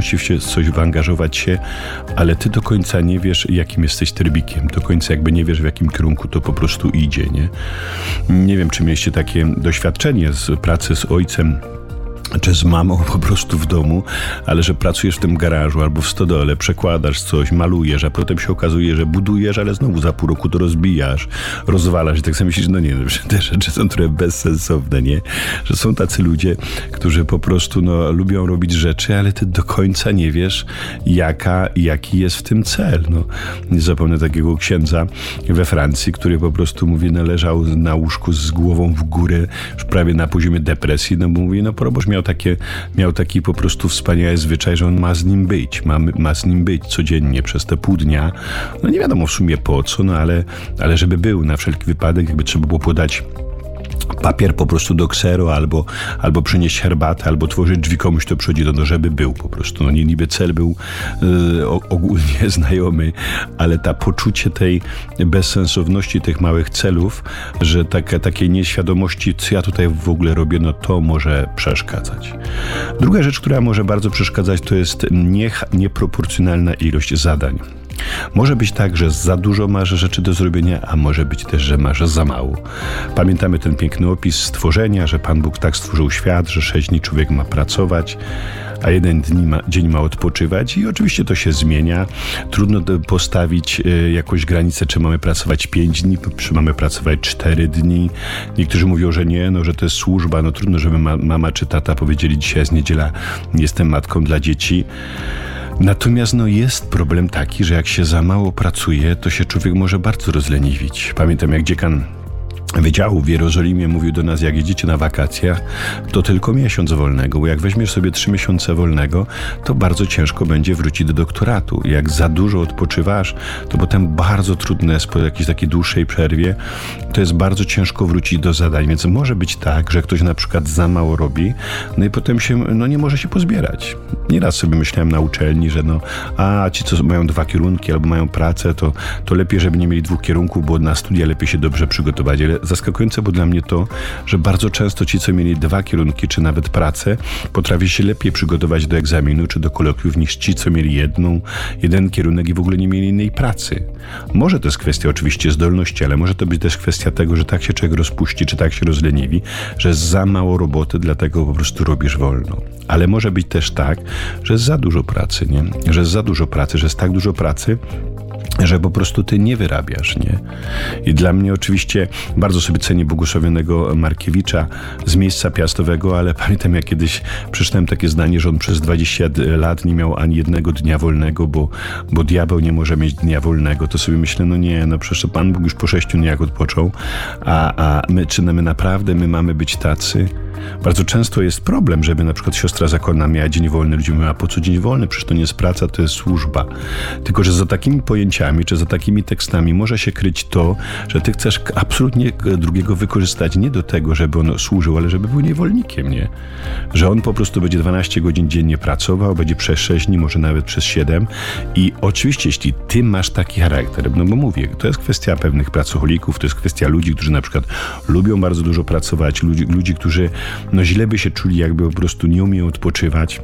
możliwości w coś wyangażować się, ale ty do końca nie wiesz, jakim jesteś trybikiem. Do końca jakby nie wiesz, w jakim kierunku to po prostu idzie, nie? Nie wiem, czy mieliście takie doświadczenie z pracy z ojcem, czy z mamą po prostu w domu, ale że pracujesz w tym garażu albo w stodole, przekładasz coś, malujesz, a potem się okazuje, że budujesz, ale znowu za pół roku to rozbijasz, rozwalasz i tak sobie myślisz, no nie, że te rzeczy są trochę bezsensowne, nie? Że są tacy ludzie, którzy po prostu lubią robić rzeczy, ale ty do końca nie wiesz, jaki jest w tym cel. Nie zapomnę takiego księdza we Francji, który po prostu, mówi, leżał na łóżku z głową w górę, już prawie na poziomie depresji, bo mówi, proboszcz miał taki po prostu wspaniały zwyczaj, że on ma z nim być codziennie przez te pół dnia. Nie wiadomo w sumie po co, ale żeby był na wszelki wypadek, jakby trzeba było podać papier po prostu do ksero, albo przynieść herbatę, albo tworzyć drzwi komuś, to przychodzi żeby był po prostu. Niby cel był ogólnie znajomy, ale ta poczucie tej bezsensowności tych małych celów, że takiej nieświadomości, co ja tutaj w ogóle robię, to może przeszkadzać. Druga rzecz, która może bardzo przeszkadzać, to jest nieproporcjonalna ilość zadań. Może być tak, że za dużo masz rzeczy do zrobienia, a może być też, że masz za mało. Pamiętamy ten piękny opis stworzenia, że Pan Bóg tak stworzył świat, że 6 dni człowiek ma pracować, a 1 dzień ma odpoczywać i oczywiście to się zmienia. Trudno postawić jakąś granicę, czy mamy pracować 5 dni, czy mamy pracować 4 dni. Niektórzy mówią, że nie, że to jest służba. Trudno, żeby mama czy tata powiedzieli, dzisiaj jest niedziela, jestem matką dla dzieci. Natomiast jest problem taki, że jak się za mało pracuje, to się człowiek może bardzo rozleniwić. Pamiętam, jak dziekan Wydziału w Jerozolimie mówił do nas, jak jedziecie na wakacjach, to tylko miesiąc wolnego, bo jak weźmiesz sobie 3 miesiące wolnego, to bardzo ciężko będzie wrócić do doktoratu. Jak za dużo odpoczywasz, to potem bardzo trudne jest po jakiejś takiej dłuższej przerwie, to jest bardzo ciężko wrócić do zadań, więc może być tak, że ktoś na przykład za mało robi, i potem się, nie może się pozbierać. Nieraz sobie myślałem na uczelni, że ci, co mają 2 kierunki albo mają pracę, to lepiej, żeby nie mieli 2 kierunków, bo na studia lepiej się dobrze przygotować. Ale zaskakujące było dla mnie to, że bardzo często ci, co mieli 2 kierunki, czy nawet pracę, potrafi się lepiej przygotować do egzaminu, czy do kolokwiów, niż ci, co mieli jeden kierunek i w ogóle nie mieli innej pracy. Może to jest kwestia oczywiście zdolności, ale może to być też kwestia tego, że tak się człowiek rozpuści, czy tak się rozleniwi, że jest za mało roboty, dlatego po prostu robisz wolno. Ale może być też tak, że jest za dużo pracy, nie? Że jest za dużo pracy, że jest tak dużo pracy, że po prostu ty nie wyrabiasz, nie? I dla mnie oczywiście bardzo sobie cenię błogosławionego Markiewicza z Miejsca Piastowego, ale pamiętam, jak kiedyś przeczytałem takie zdanie, że on przez 20 lat nie miał ani jednego dnia wolnego, bo diabeł nie może mieć dnia wolnego. To sobie myślę, przecież Pan Bóg już po 6 dniach odpoczął, a my naprawdę mamy być tacy? Bardzo często jest problem, żeby na przykład siostra zakonna miała dzień wolny. Ludzie mówią, a po co dzień wolny? Przecież to nie jest praca, to jest służba. Tylko że za takimi pojęciami, czy za takimi tekstami może się kryć to, że ty chcesz absolutnie drugiego wykorzystać nie do tego, żeby on służył, ale żeby był niewolnikiem, nie? Że on po prostu będzie 12 godzin dziennie pracował, będzie przez 6 dni, może nawet przez 7 i oczywiście, jeśli ty masz taki charakter, bo mówię, to jest kwestia pewnych pracocholików, to jest kwestia ludzi, którzy na przykład lubią bardzo dużo pracować, ludzi, którzy źle by się czuli, jakby po prostu nie umieją odpoczywać.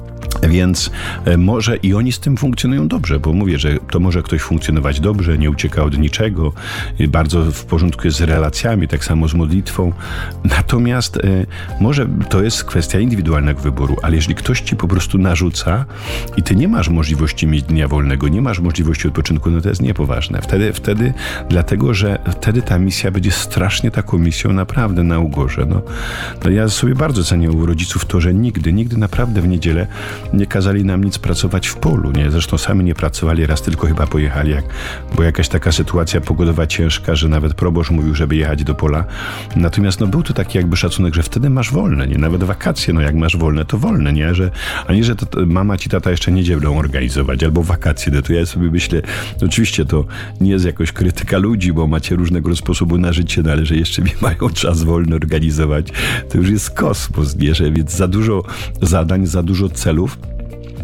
Więc może i oni z tym funkcjonują dobrze, bo mówię, że to może ktoś funkcjonować dobrze, nie ucieka od niczego, bardzo w porządku jest z relacjami, tak samo z modlitwą. Natomiast może to jest kwestia indywidualnego wyboru, ale jeżeli ktoś ci po prostu narzuca i ty nie masz możliwości mieć dnia wolnego, nie masz możliwości odpoczynku, to jest niepoważne. Wtedy dlatego, że wtedy ta misja będzie strasznie taką misją naprawdę na ugorze. Ja sobie bardzo cenię u rodziców to, że nigdy naprawdę w niedzielę nie kazali nam nic pracować w polu, nie? Zresztą sami nie pracowali, raz tylko chyba pojechali, bo jakaś taka sytuacja pogodowa ciężka, że nawet proboszcz mówił, żeby jechać do pola. Natomiast był to taki jakby szacunek, że wtedy masz wolne, nie? Nawet wakacje, jak masz wolne, to wolne, nie? Ani że mama ci tata jeszcze niedzielę organizować, albo wakacje, to ja sobie myślę, oczywiście to nie jest jakoś krytyka ludzi, bo macie różnego sposobu na życie, ale że jeszcze mi mają czas wolny organizować, to już jest kosmos, nie? Więc za dużo zadań, za dużo celów.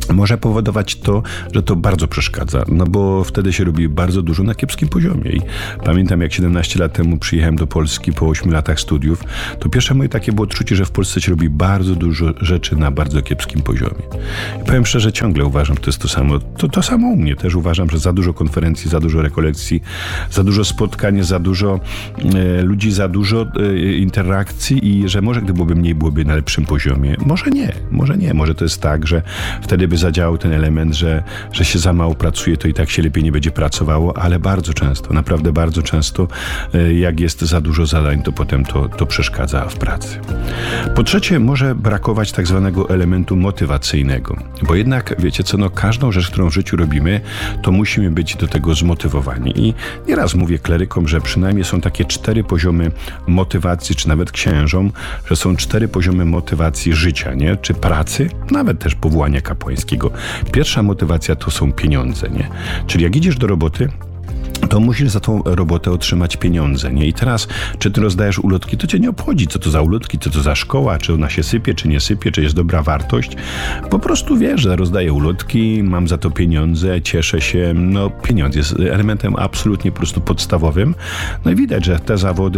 może powodować to, że to bardzo przeszkadza, no bo wtedy się robi bardzo dużo na kiepskim poziomie. I pamiętam, jak 17 lat temu przyjechałem do Polski po 8 latach studiów, to pierwsze moje takie było odczucie, że w Polsce się robi bardzo dużo rzeczy na bardzo kiepskim poziomie. I powiem szczerze, ciągle uważam, to jest to samo. To samo u mnie też uważam, że za dużo konferencji, za dużo rekolekcji, za dużo spotkań, za dużo ludzi, za dużo interakcji i że może gdyby mniej byłoby na lepszym poziomie. Może nie. Może to jest tak, że wtedy by zadziałał ten element, że się za mało pracuje, to i tak się lepiej nie będzie pracowało, ale bardzo często, naprawdę bardzo często, jak jest za dużo zadań, to potem to przeszkadza w pracy. Po trzecie, może brakować tak zwanego elementu motywacyjnego, bo jednak, wiecie co, każdą rzecz, którą w życiu robimy, to musimy być do tego zmotywowani. I nieraz mówię klerykom, że przynajmniej są takie 4 poziomy motywacji, czy nawet księżom, że są 4 poziomy motywacji życia, nie? Czy pracy, nawet też powołania kapłańskiego. Pierwsza motywacja to są pieniądze, nie? Czyli jak idziesz do roboty, to musisz za tą robotę otrzymać pieniądze, nie? I teraz, czy ty rozdajesz ulotki, to cię nie obchodzi, co to za ulotki, co to za szkoła, czy ona się sypie, czy nie sypie, czy jest dobra wartość. Po prostu wiesz, że rozdaję ulotki, mam za to pieniądze, cieszę się. Pieniądz jest elementem absolutnie po prostu podstawowym. No i widać, że te zawody,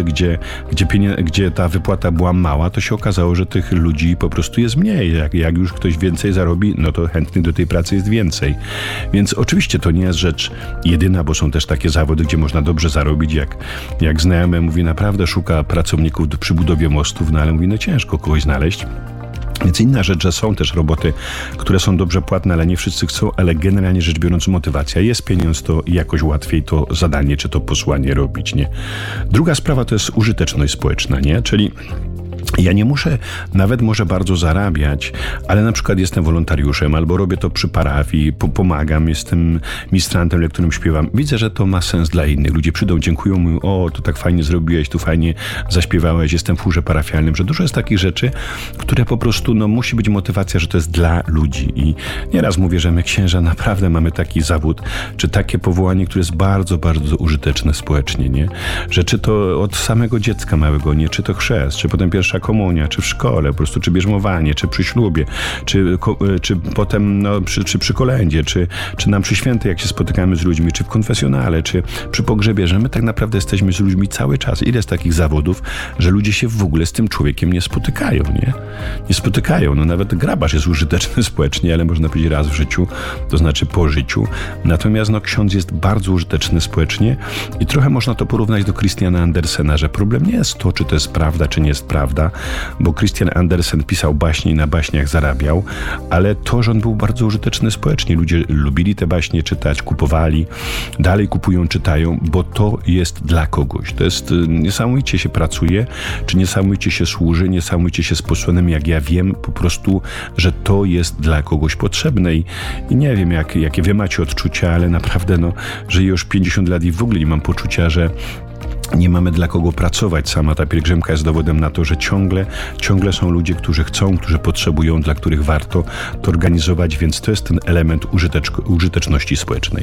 gdzie ta wypłata była mała, to się okazało, że tych ludzi po prostu jest mniej. Jak już ktoś więcej zarobi, no to chętnych do tej pracy jest więcej. Więc oczywiście to nie jest rzecz jedyna, bo są też takie zawody, gdzie można dobrze zarobić, jak znajomy mówi, naprawdę szuka pracowników przy budowie mostów, ale mówi, ciężko kogoś znaleźć. Więc inna rzecz, że są też roboty, które są dobrze płatne, ale nie wszyscy chcą, ale generalnie rzecz biorąc motywacja. Jest pieniądz, to jakoś łatwiej to zadanie, czy to posłanie robić, nie? Druga sprawa to jest użyteczność społeczna, nie? Czyli ja nie muszę nawet może bardzo zarabiać, ale na przykład jestem wolontariuszem albo robię to przy parafii, pomagam, jestem ministrantem, le którym śpiewam. Widzę, że to ma sens dla innych. Ludzie przyjdą, dziękują, mówią, to tak fajnie zrobiłeś, tu fajnie zaśpiewałeś, jestem w chórze parafialnym, że dużo jest takich rzeczy, które po prostu, musi być motywacja, że to jest dla ludzi. I nieraz mówię, że my księża naprawdę mamy taki zawód, czy takie powołanie, które jest bardzo, bardzo użyteczne społecznie, nie? Że czy to od samego dziecka małego, nie? Czy to chrzest, czy potem pierwsza komunia, czy w szkole, po prostu, czy bierzmowanie, czy przy ślubie, czy potem przy kolędzie, czy nam przy świętej, jak się spotykamy z ludźmi, czy w konfesjonale, czy przy pogrzebie, że my tak naprawdę jesteśmy z ludźmi cały czas. Ile jest takich zawodów, że ludzie się w ogóle z tym człowiekiem nie spotykają, nie? Nie spotykają. Nawet grabarz jest użyteczny społecznie, ale można powiedzieć raz w życiu, to znaczy po życiu. Natomiast ksiądz jest bardzo użyteczny społecznie i trochę można to porównać do Christiana Andersena, że problem nie jest to, czy to jest prawda, czy nie jest prawda, bo Christian Andersen pisał baśnie i na baśniach zarabiał, ale to, że on był bardzo użyteczny społecznie. Ludzie lubili te baśnie czytać, kupowali, dalej kupują, czytają, bo to jest dla kogoś. To jest niesamowicie się pracuje, czy niesamowicie się służy, niesamowicie się z posłanym, jak ja wiem po prostu, że to jest dla kogoś potrzebne i nie wiem, jakie wy macie odczucia, ale naprawdę żyję już 50 lat i w ogóle nie mam poczucia, że nie mamy dla kogo pracować. Sama ta pielgrzymka jest dowodem na to, że ciągle są ludzie, którzy chcą, którzy potrzebują, dla których warto to organizować, więc to jest ten element użyteczności społecznej.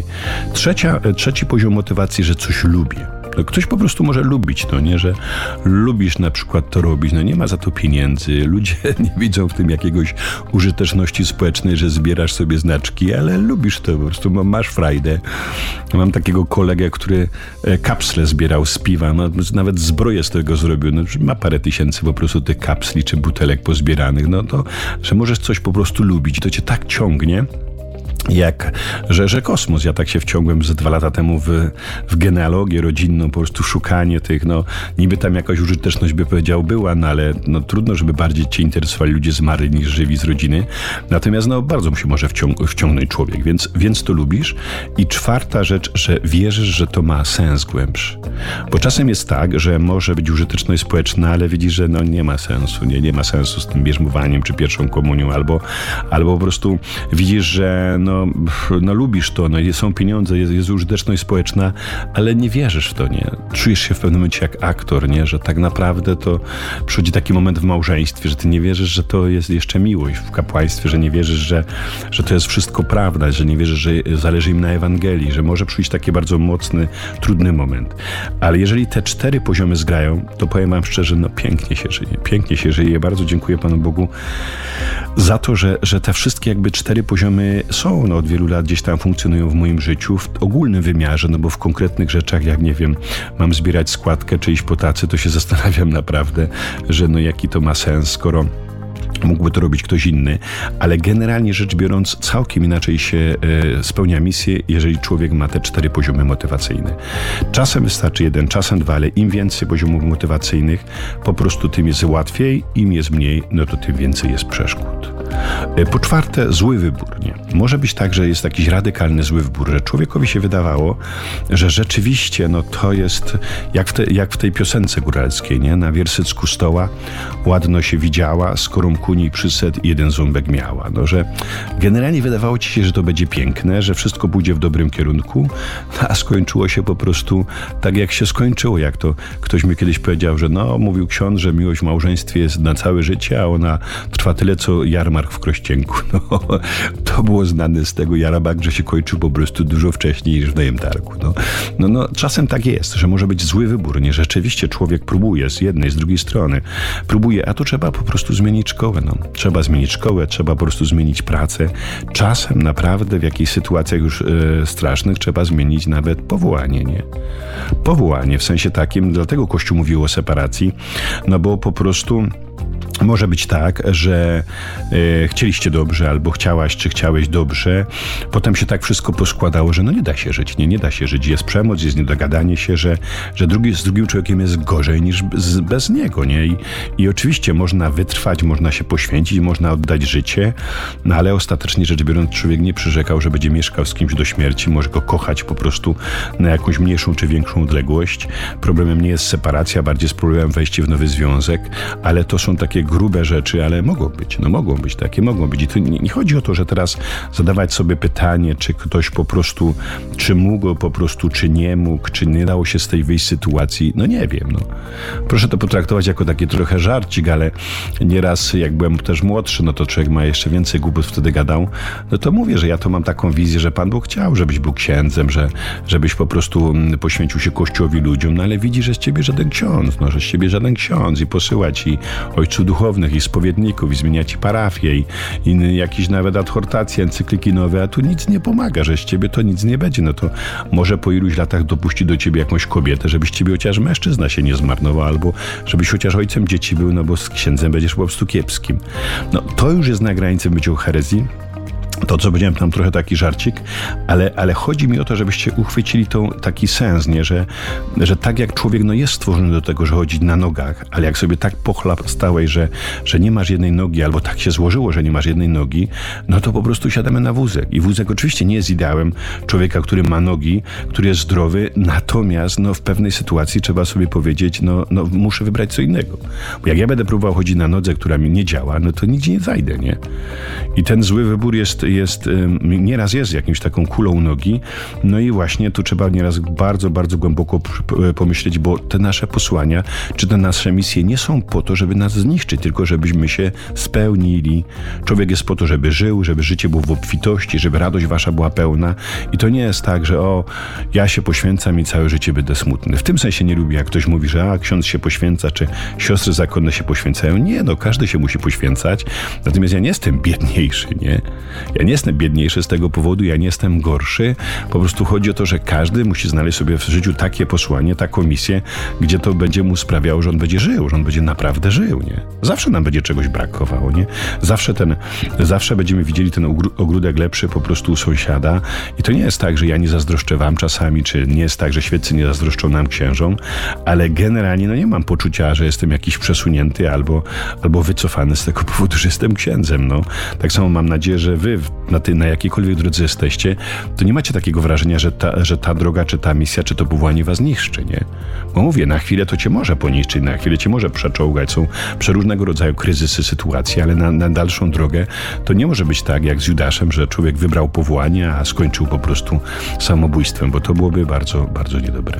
Trzeci poziom motywacji, że coś lubię. Ktoś po prostu może lubić to, nie? Że lubisz na przykład to robić, nie ma za to pieniędzy, ludzie nie widzą w tym jakiegoś użyteczności społecznej, że zbierasz sobie znaczki, ale lubisz to, po prostu masz frajdę. Mam takiego kolegę, który kapsle zbierał z piwa, nawet zbroję z tego zrobił, ma parę tysięcy po prostu tych kapsli czy butelek pozbieranych, to, że możesz coś po prostu lubić, to cię tak ciągnie, że kosmos. Ja tak się wciągłem z 2 lata temu w genealogię rodzinną, po prostu szukanie tych, niby tam jakaś użyteczność by powiedział była, ale trudno, żeby bardziej cię interesowali ludzie zmarli niż żywi z rodziny. Natomiast bardzo się może wciągnąć człowiek, więc to lubisz. I 4. rzecz, że wierzysz, że to ma sens głębszy. Bo czasem jest tak, że może być użyteczność społeczna, ale widzisz, że nie ma sensu, nie ma sensu z tym bierzmowaniem czy pierwszą komunią, albo po prostu widzisz, że no lubisz to, no są pieniądze, jest użyteczność społeczna, ale nie wierzysz w to, nie? Czujesz się w pewnym momencie jak aktor, nie? Że tak naprawdę to przychodzi taki moment w małżeństwie, że ty nie wierzysz, że to jest jeszcze miłość, w kapłaństwie, że nie wierzysz, że to jest wszystko prawda, że nie wierzysz, że zależy im na Ewangelii, że może przyjść taki bardzo mocny, trudny moment. Ale jeżeli te 4 poziomy zgrają, to powiem wam szczerze, no pięknie się żyje. Bardzo dziękuję Panu Bogu za to, że te wszystkie jakby 4 poziomy są, no od wielu lat gdzieś tam funkcjonują w moim życiu, w ogólnym wymiarze, no bo w konkretnych rzeczach, jak nie wiem, mam zbierać składkę czy iść po tacy, to się zastanawiam naprawdę, że no jaki to ma sens, skoro mógłby to robić ktoś inny, ale generalnie rzecz biorąc całkiem inaczej się spełnia misję, jeżeli człowiek ma te 4 poziomy motywacyjne. Czasem wystarczy 1, czasem 2, ale im więcej poziomów motywacyjnych, po prostu tym jest łatwiej, im jest mniej, no to tym więcej jest przeszkód. Po 4, zły wybór. Nie? Może być tak, że jest jakiś radykalny zły wybór, że człowiekowi się wydawało, że rzeczywiście no to jest jak w tej piosence góralskiej, nie? Na wiersycku stoła ładno się widziała, skoro kuniej przyszedł i 1 ząbek miała. No, że generalnie wydawało ci się, że to będzie piękne, że wszystko pójdzie w dobrym kierunku, a skończyło się po prostu tak, jak się skończyło. Jak to ktoś mi kiedyś powiedział, że no, mówił ksiądz, że miłość w małżeństwie jest na całe życie, a ona trwa tyle, co jarmark w Krościenku. No, to było znane z tego jarmark, że się kończył po prostu dużo wcześniej niż w Najemtarku. No, czasem tak jest, że może być zły wybór, nie? Rzeczywiście człowiek próbuje z jednej, z drugiej strony. Próbuje, a to trzeba po prostu zmienić szkołę. No. Trzeba zmienić szkołę, trzeba po prostu zmienić pracę. Czasem naprawdę w jakichś sytuacjach już strasznych trzeba zmienić nawet powołanie, nie? Powołanie w sensie takim, dlatego Kościół mówił o separacji, no bo po prostu może być tak, że chcieliście dobrze, albo chciałaś, czy chciałeś dobrze, potem się tak wszystko poskładało, że no nie da się żyć, nie da się żyć. Jest przemoc, jest niedogadanie się, że z drugim człowiekiem jest gorzej niż bez niego, nie? I oczywiście można wytrwać, można się poświęcić, można oddać życie, no ale ostatecznie rzecz biorąc człowiek nie przyrzekał, że będzie mieszkał z kimś do śmierci, może go kochać po prostu na jakąś mniejszą czy większą odległość. Problemem nie jest separacja, bardziej jest problemem wejście w nowy związek, ale to są takie grube rzeczy, ale mogą być takie. I tu nie chodzi o to, że teraz zadawać sobie pytanie, czy ktoś po prostu, czy mógł po prostu, czy nie mógł, czy nie dało się z tej wyjść sytuacji, no nie wiem, no. Proszę to potraktować jako taki trochę żarcik, ale nieraz jak byłem też młodszy, no to człowiek ma jeszcze więcej głupot wtedy gadał, no to mówię, że ja to mam taką wizję, że Pan Bóg chciał, żebyś był księdzem, żebyś po prostu poświęcił się Kościołowi, ludziom, no ale widzi, że z ciebie żaden ksiądz, i posyła ci ojców duchownych i spowiedników i zmienia ci parafię i jakieś nawet adhortacje, encykliki nowe, a tu nic nie pomaga, że z ciebie to nic nie będzie. No to może po iluś latach dopuści do ciebie jakąś kobietę, żebyś ciebie chociaż mężczyzna się nie zmarnował, albo żebyś chociaż ojcem dzieci był, no bo z księdzem będziesz po prostu kiepskim. No to już jest na granicy bycia herezji. To, co powiedziałem, tam trochę taki żarcik, ale chodzi mi o to, żebyście uchwycili taki sens, nie? Że tak jak człowiek jest stworzony do tego, że chodzi na nogach, ale jak sobie tak pochlastałeś, że nie masz jednej nogi, albo tak się złożyło, że nie masz jednej nogi, no to po prostu siadamy na wózek. I wózek oczywiście nie jest ideałem człowieka, który ma nogi, który jest zdrowy, natomiast w pewnej sytuacji trzeba sobie powiedzieć, muszę wybrać co innego. Bo jak ja będę próbował chodzić na nodze, która mi nie działa, no to nigdzie nie zajdę, nie? I ten zły wybór nieraz jest jakimś taką kulą nogi, no i właśnie tu trzeba nieraz bardzo, bardzo głęboko pomyśleć, bo te nasze posłania, czy te nasze misje nie są po to, żeby nas zniszczyć, tylko żebyśmy się spełnili. Człowiek jest po to, żeby żył, żeby życie było w obfitości, żeby radość wasza była pełna i to nie jest tak, że ja się poświęcam i całe życie będę smutny. W tym sensie nie lubię, jak ktoś mówi, że ksiądz się poświęca, czy siostry zakonne się poświęcają. Nie, każdy się musi poświęcać, natomiast ja nie jestem biedniejszy, nie? Ja nie jestem biedniejszy z tego powodu, ja nie jestem gorszy. Po prostu chodzi o to, że każdy musi znaleźć sobie w życiu takie posłanie, taką misję, gdzie to będzie mu sprawiało, że on będzie żył, że on będzie naprawdę żył, nie? Zawsze nam będzie czegoś brakowało, nie? Zawsze będziemy widzieli ten ogródek lepszy po prostu u sąsiada i to nie jest tak, że ja nie zazdroszczę wam czasami, czy nie jest tak, że świeccy nie zazdroszczą nam księżom, ale generalnie nie mam poczucia, że jestem jakiś przesunięty albo wycofany z tego powodu, że jestem księdzem, Tak samo mam nadzieję, że wy na jakiejkolwiek drodze jesteście, to nie macie takiego wrażenia, że ta droga, czy ta misja, czy to powołanie was niszczy, nie? Bo mówię, na chwilę to cię może poniszczyć, na chwilę cię może przeczołgać, są przeróżnego rodzaju kryzysy, sytuacje, ale na dalszą drogę to nie może być tak jak z Judaszem, że człowiek wybrał powołanie, a skończył po prostu samobójstwem, bo to byłoby bardzo, bardzo niedobre.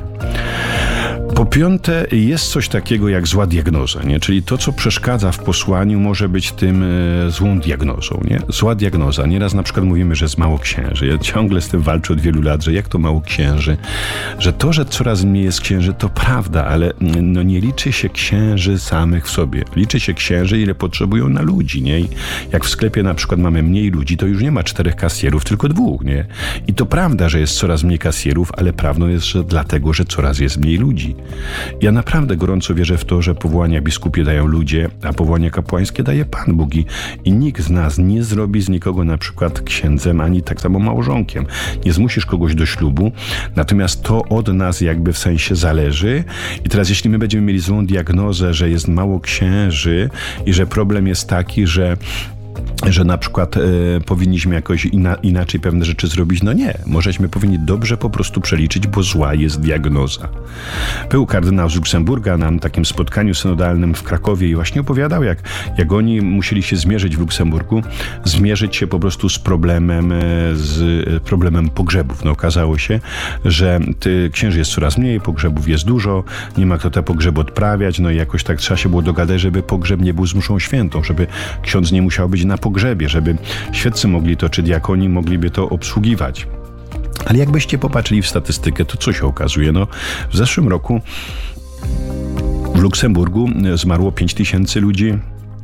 Po piąte, jest coś takiego jak zła diagnoza, nie? Czyli to, co przeszkadza w posłaniu, może być tym złą diagnozą, nie? Zła diagnoza. Nieraz na przykład mówimy, że jest mało księży. Ja ciągle z tym walczę od wielu lat, że jak to mało księży? Że to, że coraz mniej jest księży, to prawda, ale no nie liczy się księży samych w sobie. Liczy się księży, ile potrzebują na ludzi, nie? I jak w sklepie na przykład mamy mniej ludzi, to już nie ma 4 kasjerów, tylko 2, nie? I to prawda, że jest coraz mniej kasjerów, ale prawdą jest, że dlatego, że coraz jest mniej ludzi. Ja naprawdę gorąco wierzę w to, że powołania biskupie dają ludzie, a powołania kapłańskie daje Pan Bóg i nikt z nas nie zrobi z nikogo na przykład księdzem, ani tak samo małżonkiem. Nie zmusisz kogoś do ślubu, natomiast to od nas jakby w sensie zależy. I teraz jeśli my będziemy mieli złą diagnozę, że jest mało księży i że problem jest taki, że na przykład powinniśmy jakoś inaczej pewne rzeczy zrobić. No nie, możeśmy powinni dobrze po prostu przeliczyć, bo zła jest diagnoza. Był kardynał z Luksemburga na takim spotkaniu synodalnym w Krakowie i właśnie opowiadał, jak oni musieli się zmierzyć w Luksemburgu, zmierzyć się po prostu z problemem pogrzebów. No okazało się, że księży jest coraz mniej, pogrzebów jest dużo, nie ma kto te pogrzeby odprawiać, no i jakoś tak trzeba się było dogadać, żeby pogrzeb nie był z mszą świętą, żeby ksiądz nie musiał być na pogrzebie, żeby świeccy mogli to, czy diakoni mogliby to obsługiwać. Ale jakbyście popatrzyli w statystykę, to co się okazuje? No, w zeszłym roku w Luksemburgu zmarło 5000 ludzi.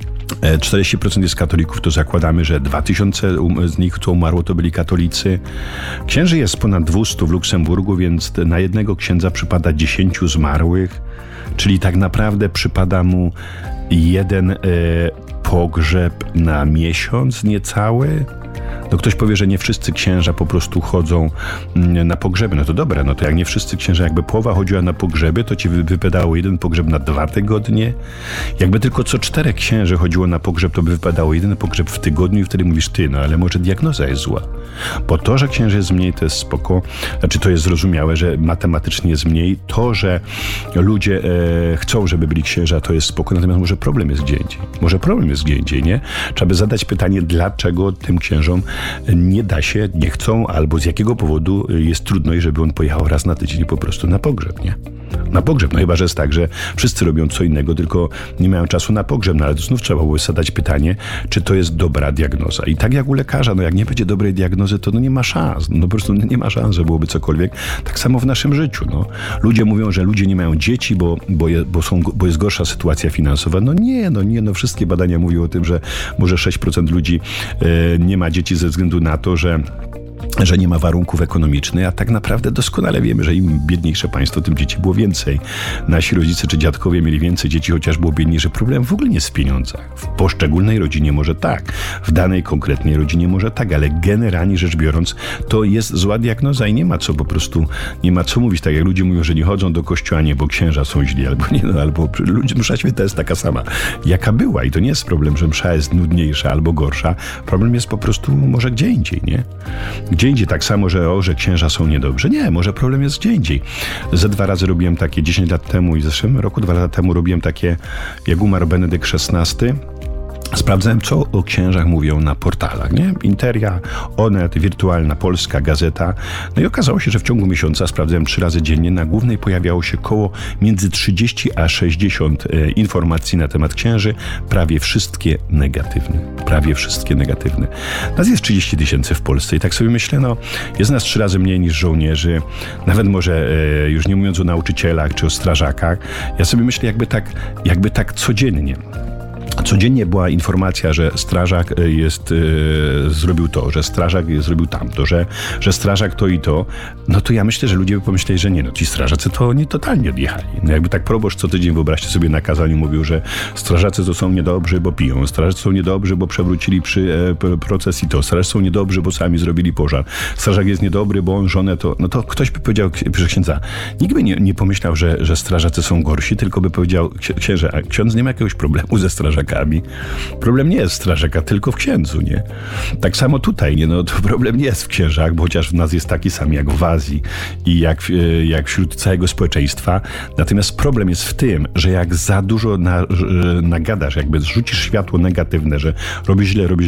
40% jest katolików, to zakładamy, że 2000 z nich, co umarło, to byli katolicy. Księży jest ponad 200 w Luksemburgu, więc na jednego księdza przypada 10 zmarłych, czyli tak naprawdę przypada mu jeden pogrzeb na miesiąc niecały. No ktoś powie, że nie wszyscy księża po prostu chodzą na pogrzeby. No to dobre, no to jak nie wszyscy księża, jakby połowa chodziła na pogrzeby, to ci wypadało jeden pogrzeb na 2 tygodnie. Jakby tylko co 4 księży chodziło na pogrzeb, to by wypadało jeden pogrzeb w tygodniu i wtedy mówisz ty, no ale może diagnoza jest zła. Bo to, że księży jest mniej, to jest spoko. Znaczy to jest zrozumiałe, że matematycznie jest mniej. To, że ludzie chcą, żeby byli księża, to jest spoko. Natomiast może problem jest gdzie indziej. Może problem jest gdzie indziej, nie? Trzeba by zadać pytanie, dlaczego tym księżom nie da się, nie chcą, albo z jakiego powodu jest trudność, żeby on pojechał raz na tydzień po prostu na pogrzeb, nie? Na pogrzeb. No chyba, że jest tak, że wszyscy robią co innego, tylko nie mają czasu na pogrzeb, no ale to znów trzeba było zadać pytanie, czy to jest dobra diagnoza. I tak jak u lekarza, no jak nie będzie dobrej diagnozy, to no nie ma szans. No po prostu nie ma szans, że byłoby cokolwiek. Tak samo w naszym życiu, no. Ludzie mówią, że ludzie nie mają dzieci, bo jest gorsza sytuacja finansowa. No nie, wszystkie badania mówią o tym, że może 6% ludzi nie ma dzieci ze względu na to, że nie ma warunków ekonomicznych, a tak naprawdę doskonale wiemy, że im biedniejsze państwo, tym dzieci było więcej. Nasi rodzice czy dziadkowie mieli więcej dzieci, chociaż było biedniejsze. Problem w ogóle nie jest w pieniądzach. W poszczególnej rodzinie może tak, w danej konkretnej rodzinie może tak, ale generalnie rzecz biorąc, to jest zła diagnoza i nie ma co mówić, tak jak ludzie mówią, że nie chodzą do kościoła, nie, bo księża są źli, albo nie, no, albo msza święta jest taka sama, jaka była i to nie jest problem, że msza jest nudniejsza albo gorsza. Problem jest po prostu może gdzie indziej, nie? Gdzie indziej tak samo, że księża są niedobrzy. Nie, może problem jest gdzie indziej. Ze 2 razy robiłem takie 10 lat temu i w zeszłym roku 2 lata temu robiłem takie, jak umarł Benedykt XVI. Sprawdzałem, co o księżach mówią na portalach, nie? Interia, Onet, Wirtualna Polska, Gazeta. No i okazało się, że w ciągu miesiąca, sprawdzałem 3 razy dziennie, na głównej pojawiało się między 30 a 60 informacji na temat księży. Prawie wszystkie negatywne. Nas jest 30 000 w Polsce i tak sobie myślę, no jest nas 3 razy mniej niż żołnierzy, nawet może już nie mówiąc o nauczycielach czy o strażakach. Ja sobie myślę, jakby tak codziennie była informacja, że strażak zrobił to, że strażak zrobił tamto, że strażak to i to, no to ja myślę, że ludzie by pomyśleli, że nie, no ci strażacy to oni totalnie odjechali. No jakby tak proboszcz co tydzień, wyobraźcie sobie, na kazaniu mówił, że strażacy to są niedobrzy, bo piją, strażacy są niedobrzy, bo przewrócili przy procesji to, strażacy są niedobrzy, bo sami zrobili pożar, strażak jest niedobry, bo on żonę to, no to ktoś by powiedział, proszę księdza, nikt by nie pomyślał, że strażacy są gorsi, tylko by powiedział, księże, a ksiądz nie ma jakiegoś problemu ze strażakami. strażakami. Problem nie jest w strażakach, tylko w księdzu, nie? Tak samo tutaj, nie? No to problem nie jest w księżach, bo chociaż w nas jest taki sam jak w Azji i jak wśród całego społeczeństwa. Natomiast problem jest w tym, że jak za dużo nagadasz, jakby zrzucisz światło negatywne, że robisz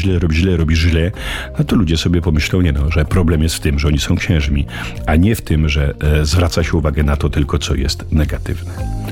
źle, no to ludzie sobie pomyślą, że problem jest w tym, że oni są księżmi, a nie w tym, że zwraca się uwagę na to tylko, co jest negatywne.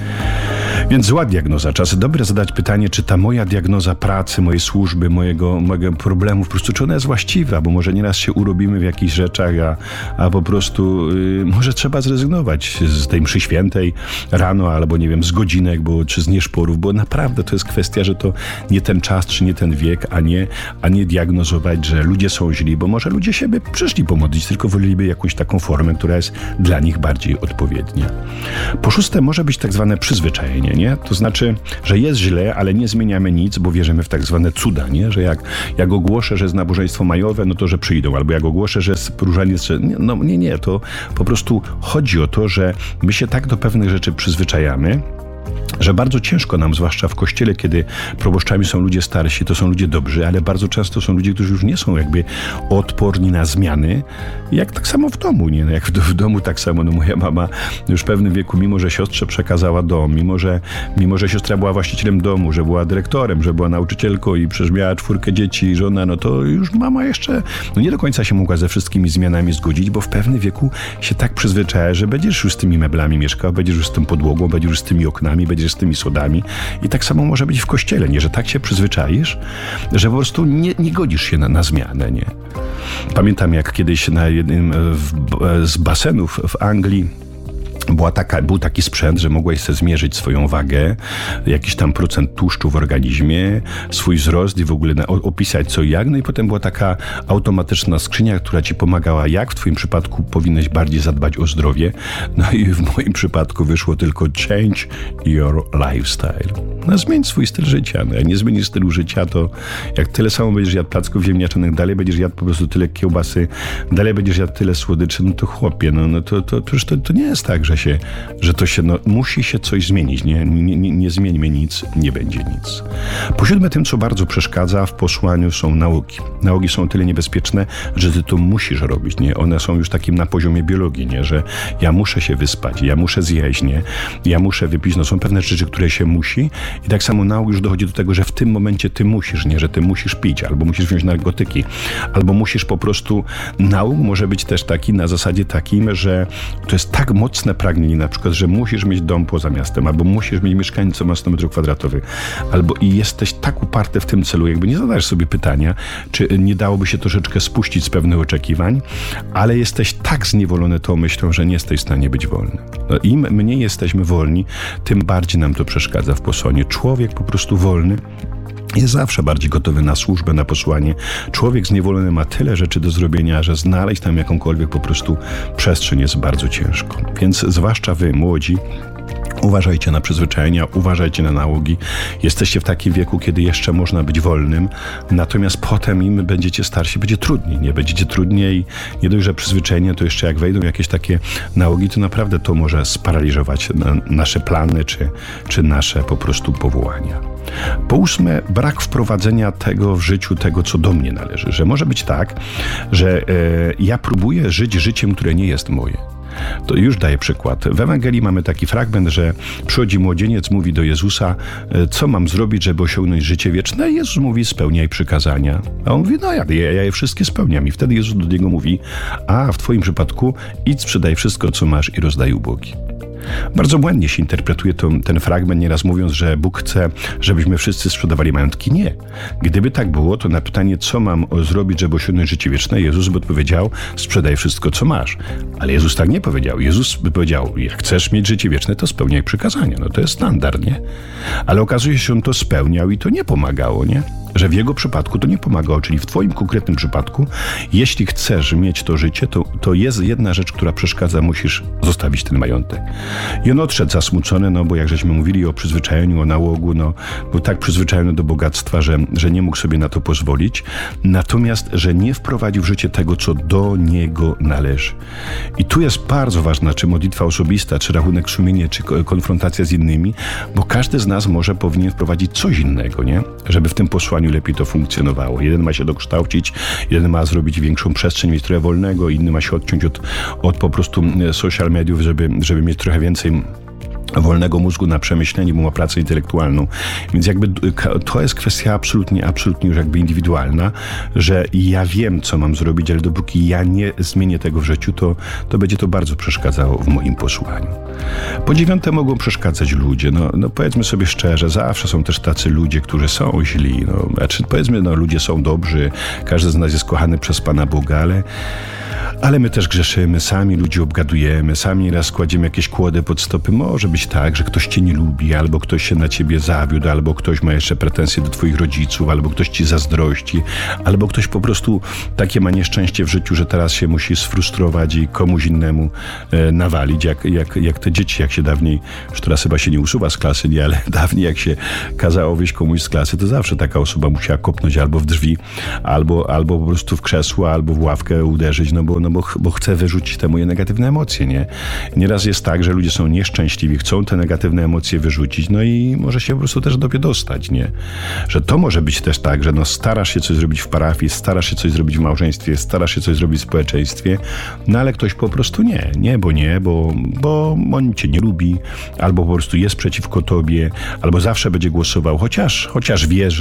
Więc zła diagnoza. Czasem dobre zadać pytanie, czy ta moja diagnoza pracy, mojej służby, mojego problemu, po prostu czy ona jest właściwa, bo może nieraz się urobimy w jakichś rzeczach, a po prostu może trzeba zrezygnować z tej mszy świętej rano, albo nie wiem, z godzinek, czy z nieszporów, bo naprawdę to jest kwestia, że to nie ten czas, czy nie ten wiek, a nie diagnozować, że ludzie są źli, bo może ludzie siebie przyszli pomodlić, tylko woleliby jakąś taką formę, która jest dla nich bardziej odpowiednia. Po szóste, może być tak zwane przyzwyczajenie, nie? To znaczy, że jest źle, ale nie zmieniamy nic, bo wierzymy w tak zwane cuda, nie? Że jak ogłoszę, że jest nabożeństwo majowe, no to, że przyjdą, albo jak ogłoszę, że jest różaniec, że nie, to po prostu chodzi o to, że my się tak do pewnych rzeczy przyzwyczajamy, że bardzo ciężko nam, zwłaszcza w kościele, kiedy proboszczami są ludzie starsi, to są ludzie dobrzy, ale bardzo często są ludzie, którzy już nie są jakby odporni na zmiany, jak tak samo w domu, nie? Jak w domu tak samo, moja mama już w pewnym wieku, mimo że siostrze przekazała dom, mimo że siostra była właścicielem domu, że była dyrektorem, że była nauczycielką i przecież miała 4 dzieci i żona, no to już mama jeszcze, nie do końca się mogła ze wszystkimi zmianami zgodzić, bo w pewnym wieku się tak przyzwyczaja, że będziesz już z tymi meblami mieszkał, będziesz już z tą podłogą, będziesz już z tymi oknami, będziesz z tymi schodami i tak samo może być w kościele, nie? Że tak się przyzwyczaisz, że po prostu nie godzisz się na zmianę, nie? Pamiętam, jak kiedyś na jednym z basenów w Anglii był taki sprzęt, że mogłeś sobie zmierzyć swoją wagę, jakiś tam procent tłuszczu w organizmie, swój wzrost i w ogóle opisać co i jak. No i potem była taka automatyczna skrzynia, która ci pomagała, jak w twoim przypadku powinieneś bardziej zadbać o zdrowie. No i w moim przypadku wyszło tylko change your lifestyle. No zmień swój styl życia. No jak nie zmienisz stylu życia, to jak tyle samo będziesz jadł placków ziemniaczanych, dalej będziesz jadł po prostu tyle kiełbasy, dalej będziesz jadł tyle słodyczy, no to chłopie, to nie jest tak, że to się, musi się coś zmienić. Nie zmieńmy nic, nie będzie nic. Po siódme, tym, co bardzo przeszkadza w posłaniu, są nauki. Nauki są tyle niebezpieczne, że ty to musisz robić, nie? One są już takim na poziomie biologii, nie? Że ja muszę się wyspać, ja muszę zjeść, nie? Ja muszę wypić, są pewne rzeczy, które się musi i tak samo nauk już dochodzi do tego, że w tym momencie ty musisz, nie? Że ty musisz pić, albo musisz wziąć narkotyki, albo musisz po prostu, nauk może być też taki na zasadzie takim, że to jest tak mocne pragnienie, na przykład, że musisz mieć dom poza miastem, albo musisz mieć mieszkanie, co ma 100 m2, albo i jesteś tak uparty w tym celu, jakby nie zadajesz sobie pytania, czy nie dałoby się troszeczkę spuścić z pewnych oczekiwań, ale jesteś tak zniewolony tą myślą, że nie jesteś w stanie być wolny. Im mniej jesteśmy wolni, tym bardziej nam to przeszkadza w posłaniu. Człowiek po prostu wolny jest zawsze bardziej gotowy na służbę, na posłanie. Człowiek zniewolony ma tyle rzeczy do zrobienia, że znaleźć tam jakąkolwiek po prostu przestrzeń jest bardzo ciężko. Więc zwłaszcza wy, młodzi, uważajcie na przyzwyczajenia, uważajcie na nałogi. Jesteście w takim wieku, kiedy jeszcze można być wolnym, natomiast potem im będziecie starsi, będzie trudniej, nie? Będziecie trudniej, nie dość, że przyzwyczajenia, to jeszcze jak wejdą jakieś takie nałogi, to naprawdę to może sparaliżować nasze plany, czy nasze po prostu powołania. Po ósme, brak wprowadzenia tego w życiu, tego, co do mnie należy. Że może być tak, że ja próbuję żyć życiem, które nie jest moje. To już daję przykład. W Ewangelii mamy taki fragment, że przychodzi młodzieniec, mówi do Jezusa, co mam zrobić, żeby osiągnąć życie wieczne? I Jezus mówi, spełniaj przykazania. A on mówi, ja je wszystkie spełniam. I wtedy Jezus do niego mówi, a w twoim przypadku idź, sprzedaj wszystko, co masz i rozdaj ubogim. Bardzo błędnie się interpretuje ten fragment, nieraz mówiąc, że Bóg chce, żebyśmy wszyscy sprzedawali majątki. Nie. Gdyby tak było, to na pytanie, co mam zrobić, żeby osiągnąć życie wieczne, Jezus by odpowiedział, sprzedaj wszystko, co masz. Ale Jezus tak nie powiedział. Jezus by powiedział, jak chcesz mieć życie wieczne, to spełniaj przykazania. To jest standard, nie? Ale okazuje się, że on to spełniał i to nie pomagało, nie? Że w jego przypadku to nie pomagało, czyli w twoim konkretnym przypadku, jeśli chcesz mieć to życie, to jest jedna rzecz, która przeszkadza, musisz zostawić ten majątek. I on odszedł zasmucony, bo jak żeśmy mówili o przyzwyczajeniu, o nałogu, był tak przyzwyczajony do bogactwa, że nie mógł sobie na to pozwolić, natomiast, że nie wprowadził w życie tego, co do niego należy. I tu jest bardzo ważna, czy modlitwa osobista, czy rachunek sumienia, czy konfrontacja z innymi, bo każdy z nas powinien wprowadzić coś innego, nie? Żeby w tym posłaniu lepiej to funkcjonowało. Jeden ma się dokształcić, jeden ma zrobić większą przestrzeń, mieć trochę wolnego, inny ma się odciąć od po prostu social mediów, żeby mieć trochę więcej wolnego mózgu na przemyślenie, bo ma pracę intelektualną. Więc to jest kwestia absolutnie już indywidualna, że ja wiem, co mam zrobić, ale dopóki ja nie zmienię tego w życiu, to będzie to bardzo przeszkadzało w moim posłaniu. Po 9 mogą przeszkadzać ludzie. Powiedzmy sobie szczerze, zawsze są też tacy ludzie, którzy są źli. Powiedzmy, ludzie są dobrzy, każdy z nas jest kochany przez Pana Boga, ale my też grzeszymy, sami ludzi obgadujemy, sami raz kładziemy jakieś kłody pod stopy. Może być tak, że ktoś cię nie lubi, albo ktoś się na ciebie zawiódł, albo ktoś ma jeszcze pretensje do twoich rodziców, albo ktoś ci zazdrości, albo ktoś po prostu takie ma nieszczęście w życiu, że teraz się musi sfrustrować i komuś innemu nawalić, jak te dzieci, jak się dawniej, już teraz chyba się nie usuwa z klasy, nie, ale dawniej jak się kazało wyjść komuś z klasy, to zawsze taka osoba musiała kopnąć albo w drzwi, albo po prostu w krzesło, albo w ławkę uderzyć, bo chce wyrzucić te moje negatywne emocje, nie? Nieraz jest tak, że ludzie są nieszczęśliwi, chcą te negatywne emocje wyrzucić, i może się po prostu też do mnie dostać, nie? Że to może być też tak, że starasz się coś zrobić w parafii, starasz się coś zrobić w małżeństwie, starasz się coś zrobić w społeczeństwie, ale ktoś po prostu bo on cię nie lubi, albo po prostu jest przeciwko tobie, albo zawsze będzie głosował, chociaż wie,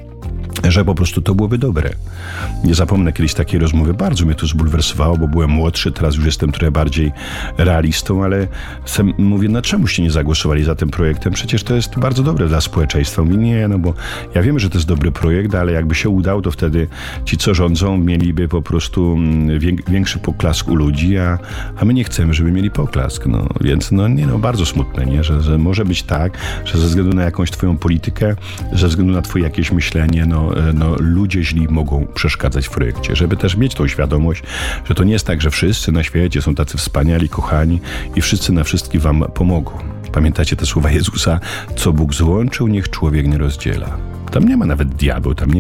że po prostu to byłoby dobre. Nie zapomnę kiedyś takiej rozmowy, bardzo mnie to zbulwersowało, bo byłem młodszy, teraz już jestem trochę bardziej realistą, ale mówię, czemuście nie zagłosowali za tym projektem? Przecież to jest bardzo dobre dla społeczeństwa. Mówię, nie, bo ja wiem, że to jest dobry projekt, ale jakby się udał, to wtedy ci, co rządzą, mieliby po prostu większy poklask u ludzi, a my nie chcemy, żeby mieli poklask. Więc bardzo smutne, nie? Że może być tak, że ze względu na jakąś twoją politykę, ze względu na twoje jakieś myślenie, ludzie źli mogą przeszkadzać w projekcie, żeby też mieć tą świadomość, że to nie jest tak, że wszyscy na świecie są tacy wspaniali, kochani i wszyscy na wszystkim wam pomogą. Pamiętacie te słowa Jezusa? Co Bóg złączył, niech człowiek nie rozdziela. Tam nie ma nawet diabeł, tam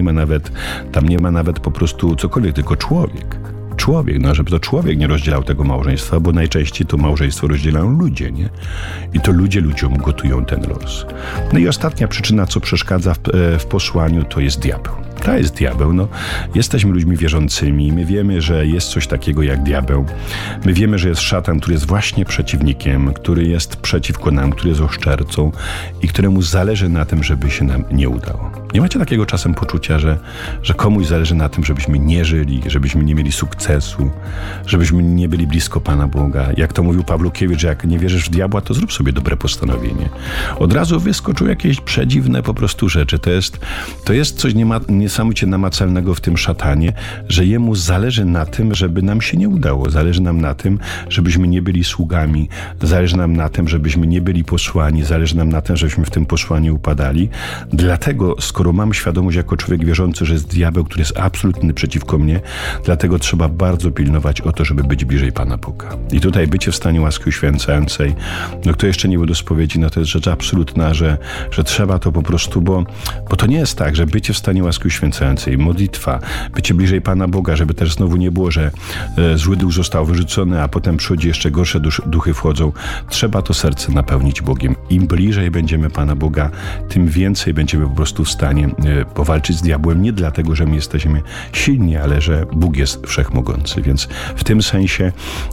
nie ma nawet po prostu cokolwiek, tylko człowiek, żeby to człowiek nie rozdzielał tego małżeństwa, bo najczęściej to małżeństwo rozdzielają ludzie, nie? I to ludzie ludziom gotują ten los. I ostatnia przyczyna, co przeszkadza w posłaniu, to jest diabeł. To jest diabeł. Jesteśmy ludźmi wierzącymi. My wiemy, że jest coś takiego jak diabeł. My wiemy, że jest szatan, który jest właśnie przeciwnikiem, który jest przeciwko nam, który jest oszczercą i któremu zależy na tym, żeby się nam nie udało. Nie macie takiego czasem poczucia, że komuś zależy na tym, żebyśmy nie żyli, żebyśmy nie mieli sukcesu, żebyśmy nie byli blisko Pana Boga. Jak to mówił Pawlukiewicz, że jak nie wierzysz w diabła, to zrób sobie dobre postanowienie. Od razu wyskoczą jakieś przedziwne po prostu rzeczy. To jest coś niesamowicie namacalnego w tym szatanie, że jemu zależy na tym, żeby nam się nie udało. Zależy nam na tym, żebyśmy nie byli sługami. Zależy nam na tym, żebyśmy nie byli posłani. Zależy nam na tym, żebyśmy w tym posłaniu upadali. Dlatego, skoro mam świadomość jako człowiek wierzący, że jest diabeł, który jest absolutny przeciwko mnie, dlatego trzeba bardzo pilnować o to, żeby być bliżej Pana Boga. I tutaj bycie w stanie łaski uświęcającej, kto jeszcze nie był do spowiedzi, to jest rzecz absolutna, że trzeba to po prostu, bo to nie jest tak, że bycie w stanie łaski uświęcającej, modlitwa, bycie bliżej Pana Boga, żeby też znowu nie było, że zły duch został wyrzucony, a potem przychodzi jeszcze gorsze duchy wchodzą. Trzeba to serce napełnić Bogiem. Im bliżej będziemy Pana Boga, tym więcej będziemy po prostu w stanie powalczyć z diabłem, nie dlatego, że my jesteśmy silni, ale że Bóg jest wszechmogący. Więc w tym sensie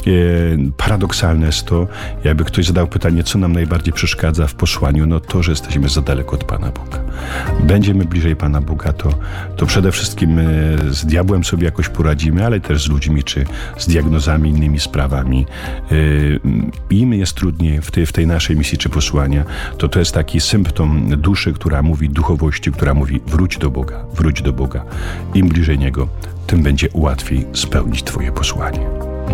paradoksalne jest to, jakby ktoś zadał pytanie, co nam najbardziej przeszkadza w posłaniu, to, że jesteśmy za daleko od Pana Boga. Będziemy bliżej Pana Boga, to przede wszystkim z diabłem sobie jakoś poradzimy, ale też z ludźmi, czy z diagnozami, innymi sprawami. Im jest trudniej w tej naszej misji, czy posłania, to jest taki symptom duszy, która mówi, duchowości, która mówi, wróć do Boga. Im bliżej Niego, tym będzie łatwiej spełnić Twoje posłanie.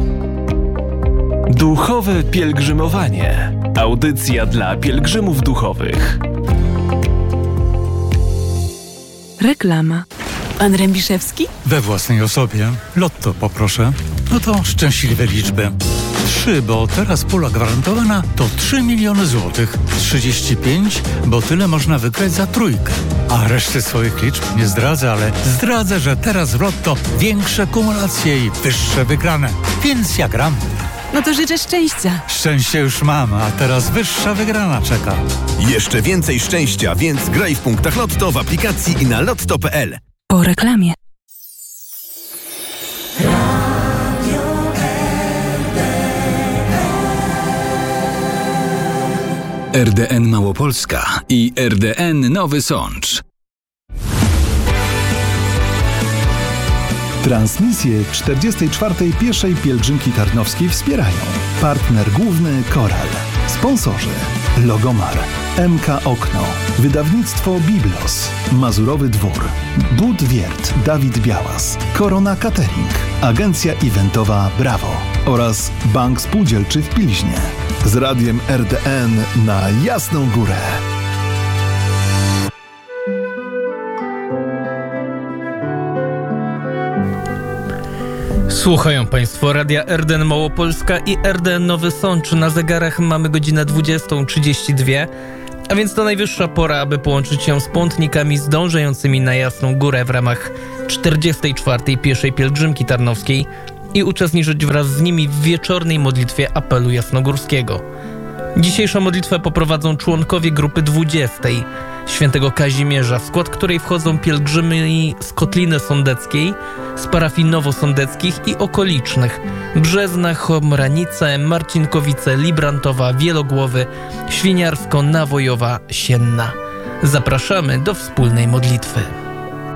Duchowe pielgrzymowanie. Audycja dla pielgrzymów duchowych. Reklama. Pan Rębiszewski? We własnej osobie. Lotto poproszę. No to szczęśliwe liczby. 3, bo teraz pula gwarantowana to 3 miliony złotych. 35, bo tyle można wygrać za trójkę. A reszty swoich liczb nie zdradzę, ale zdradzę, że teraz w Lotto większe kumulacje i wyższe wygrane. Więc ja gram. No to życzę szczęścia. Szczęście już mam, a teraz wyższa wygrana czeka. Jeszcze więcej szczęścia, więc graj w punktach Lotto w aplikacji i na lotto.pl. Po reklamie. RDN Małopolska i RDN Nowy Sącz. Transmisję 44. Pieszej Pielgrzymki Tarnowskiej wspierają partner główny Koral, sponsorzy Logomar, MK Okno, wydawnictwo Biblos, Mazurowy Dwór, Bud Wiert Dawid Białas, Korona Catering, agencja eventowa Brawo oraz Bank Spółdzielczy w Pilźnie. Z radiem RDN na Jasną Górę. Słuchają Państwo radia RDN Małopolska i RDN Nowy Sącz. Na zegarach mamy godzinę 20:32, a więc to najwyższa pora, aby połączyć się z pątnikami zdążającymi na Jasną Górę w ramach 44. Pieszej Pielgrzymki Tarnowskiej i uczestniczyć wraz z nimi w wieczornej modlitwie apelu jasnogórskiego. Dzisiejszą modlitwę poprowadzą członkowie grupy 20. Świętego Kazimierza, w skład której wchodzą pielgrzymi z Kotliny Sądeckiej, z parafii Nowosądeckich i okolicznych: Brzezna, Chomranice, Marcinkowice, Librantowa, Wielogłowy, Świniarsko, Nawojowa, Sienna. Zapraszamy do wspólnej modlitwy.